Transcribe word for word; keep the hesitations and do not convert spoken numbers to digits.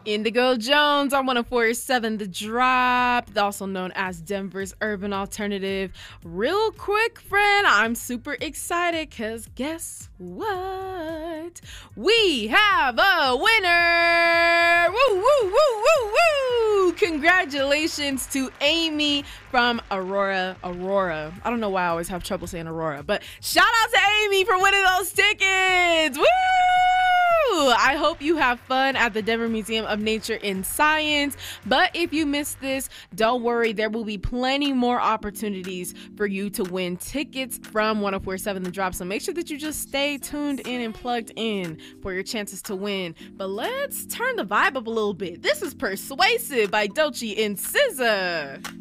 Indigo Jones on one oh four point seven The Drop, also known as Denver's Urban Alternative. Real quick, friend, I'm super excited because guess what? We have a winner! Woo, woo, woo, woo, woo! Congratulations to Amy from Aurora. Aurora. I don't know why I always have trouble saying Aurora, but shout out to Amy for winning those tickets! Woo! I hope you have fun at the Denver Museum of Nature and Science. But if you missed this, don't worry. There will be plenty more opportunities for you to win tickets from one oh four point seven The Drop. So make sure that you just stay tuned in and plugged in for your chances to win. But let's turn the vibe up a little bit. This is Persuasive by Doechii and S Z A.